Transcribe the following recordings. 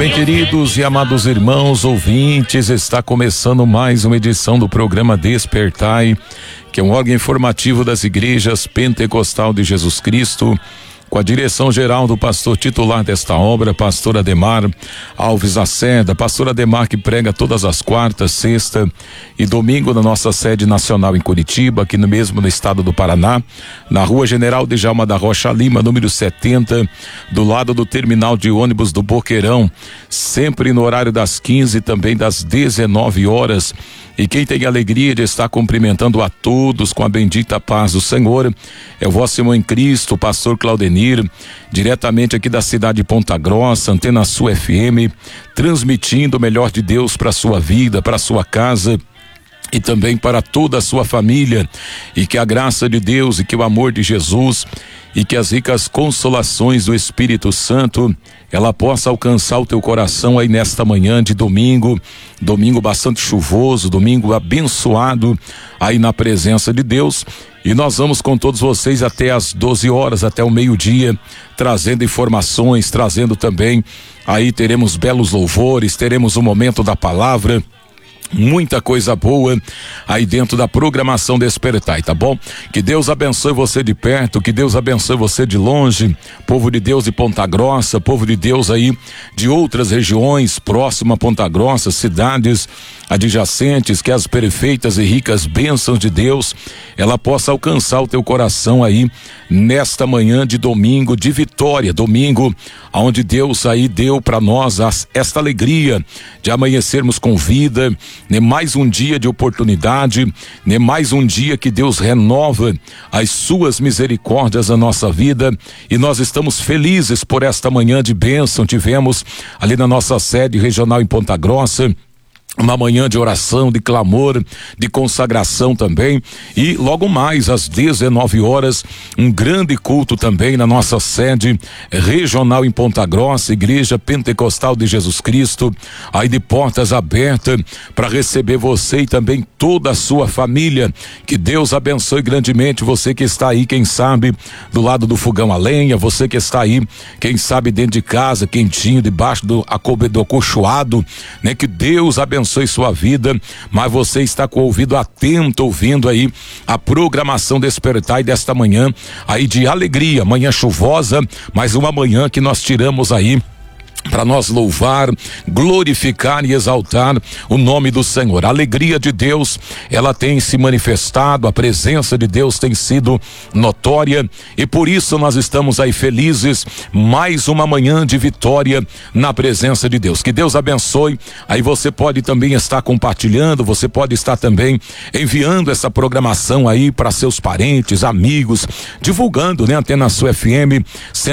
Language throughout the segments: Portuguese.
bem, queridos e amados irmãos ouvintes, está começando mais uma edição do programa Despertai, que é um órgão informativo das igrejas Pentecostal de Jesus Cristo, com a direção geral do pastor titular desta obra, pastor Ademar Alves Lacerda. Pastor Ademar, que prega todas as quartas, sexta e domingo na nossa sede nacional em Curitiba, aqui no estado do Paraná, na rua General Djalma da Rocha Lima, número 70, do lado do terminal de ônibus do Boqueirão, sempre no horário das 15 e também das 19 horas. E quem tem a alegria de estar cumprimentando a todos com a bendita paz do Senhor é o vosso irmão em Cristo, pastor Claudenir, diretamente aqui da cidade de Ponta Grossa, Antena Sul FM, transmitindo o melhor de Deus para a sua vida, para a sua casa e também para toda a sua família, e que a graça de Deus e que o amor de Jesus e que as ricas consolações do Espírito Santo ela possa alcançar o teu coração aí nesta manhã de domingo bastante chuvoso, domingo abençoado aí na presença de Deus. E nós vamos com todos vocês até às 12 horas, até o meio-dia, trazendo informações, trazendo também, aí teremos belos louvores, teremos o momento da palavra, muita coisa boa aí dentro da programação Despertai, tá bom? Que Deus abençoe você de perto, que Deus abençoe você de longe, povo de Deus de Ponta Grossa, povo de Deus aí de outras regiões próximas a Ponta Grossa, cidades adjacentes, que as perfeitas e ricas bênçãos de Deus ela possa alcançar o teu coração aí nesta manhã de domingo de vitória, domingo onde Deus aí deu para nós esta alegria de amanhecermos com vida, né? Mais um dia de oportunidade, né? Mais um dia que Deus renova as suas misericórdias na nossa vida, e nós estamos felizes por esta manhã de bênção. Tivemos ali na nossa sede regional em Ponta Grossa uma manhã de oração, de clamor, de consagração também, e logo mais às 19 horas um grande culto também na nossa sede regional em Ponta Grossa, Igreja Pentecostal de Jesus Cristo, aí de portas abertas para receber você e também toda a sua família. Que Deus abençoe grandemente você que está aí, quem sabe do lado do fogão a lenha, você que está aí, quem sabe dentro de casa, quentinho, debaixo do acolchoado, né? Que Deus abençoe sua vida, mas você está com o ouvido atento, ouvindo aí a programação Despertai desta manhã, aí de alegria, manhã chuvosa, mas uma manhã que nós tiramos aí para nós louvar, glorificar e exaltar o nome do Senhor. A alegria de Deus, ela tem se manifestado, a presença de Deus tem sido notória, e por isso nós estamos aí felizes, mais uma manhã de vitória na presença de Deus. Que Deus abençoe. Aí você pode também estar compartilhando, você pode estar também enviando essa programação aí para seus parentes, amigos, divulgando, né? Antena Sul FM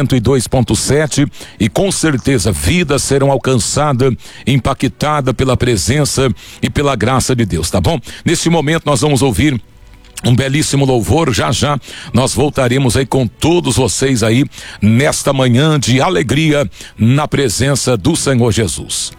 102.7, e com certeza vidas serão alcançadas, impactadas pela presença e pela graça de Deus, tá bom? Neste momento nós vamos ouvir um belíssimo louvor. Já já nós voltaremos aí com todos vocês aí nesta manhã de alegria na presença do Senhor Jesus.